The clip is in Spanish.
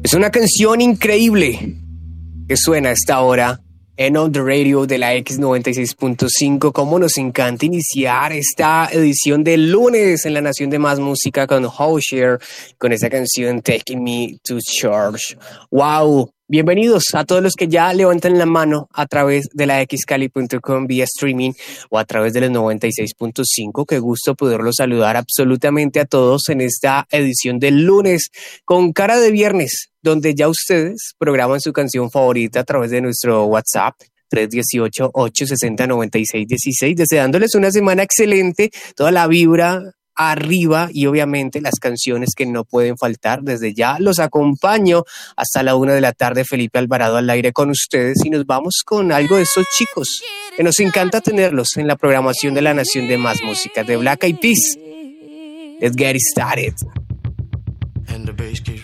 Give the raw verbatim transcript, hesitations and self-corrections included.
Es una canción increíble que suena a esta hora en On The Radio de la X noventa y seis punto cinco. Cómo nos encanta iniciar esta edición de lunes en La Nación de Más Música con Hozier, con esa canción Taking Me to Church. ¡Wow! Bienvenidos a todos los que ya levantan la mano a través de la x cali punto com vía streaming o a través de los noventa y seis punto cinco. Qué gusto poderlos saludar absolutamente a todos en esta edición del lunes con cara de viernes, donde ya ustedes programan su canción favorita a través de nuestro WhatsApp tres uno ocho, ocho seis cero, nueve seis uno seis, deseándoles una semana excelente, toda la vibra arriba y obviamente las canciones que no pueden faltar. Desde ya los acompaño hasta la una de la tarde. Felipe Alvarado al aire con ustedes y nos vamos con algo de estos chicos que nos encanta tenerlos en la programación de La Nación de Más Música, de Black Eyed Peas. Let's get it started.